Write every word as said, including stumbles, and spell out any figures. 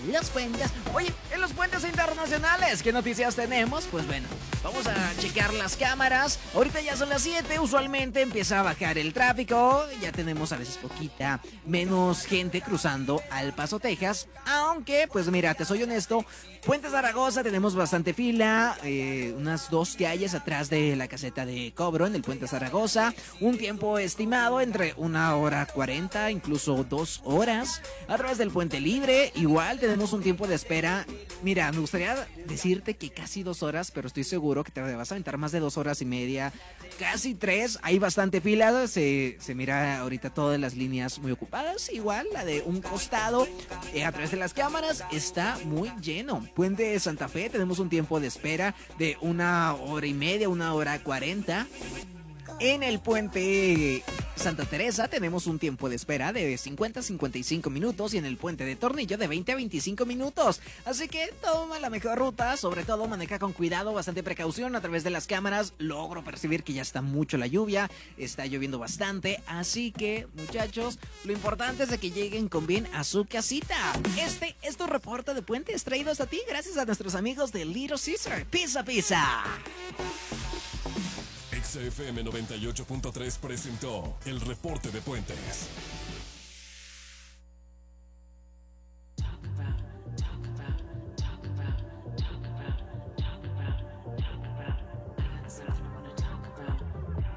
los puentes. Oye, en los puentes internacionales, ¿qué noticias tenemos? Pues bueno, vamos a checar las cámaras. Ahorita ya son las siete, usualmente empieza a bajar el tráfico. Ya tenemos a veces poquita menos gente cruzando al Paso, Texas. Aunque, pues mira, te soy honesto, Puente Zaragoza tenemos bastante fila, eh, unas dos calles atrás de la caseta de cobro en el Puente Zaragoza. Un tiempo estimado entre una hora cuarenta, incluso dos horas. A través del Puente Libre, igual tenemos un tiempo de espera. Mira, me gustaría decirte que casi dos horas, pero estoy seguro que te vas a aventar más de dos horas y media, casi tres. Hay bastante fila, se, se mira ahorita todas las líneas muy ocupadas. Igual la de un costado, eh, a través de las cámaras, está muy lleno. Puente de Santa Fe, tenemos un tiempo de espera de una hora y media, una hora cuarenta. En el Puente Santa Teresa tenemos un tiempo de espera de cincuenta a cincuenta y cinco minutos y en el Puente de Tornillo de veinte a veinticinco minutos. Así que toma la mejor ruta, sobre todo maneja con cuidado, bastante precaución a través de las cámaras. Logro percibir que ya está mucho la lluvia, está lloviendo bastante, así que muchachos, lo importante es de que lleguen con bien a su casita. Este es tu reporte de puentes traído hasta ti gracias a nuestros amigos de Little Caesar. Pizza Pizza. X F M noventa y ocho punto tres presentó el reporte de puentes.